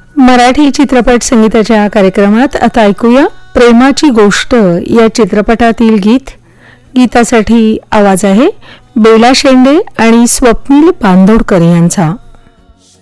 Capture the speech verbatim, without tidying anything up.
मराठी चित्रपट संगीताच्या कार्यक्रमात आता ऐकूया प्रेमाची गोष्ट या चित्रपटातील गीत. गीतासाठी आवाज आहे बेला शेंडे आणि स्वप्नील बांदोडकर यांचा.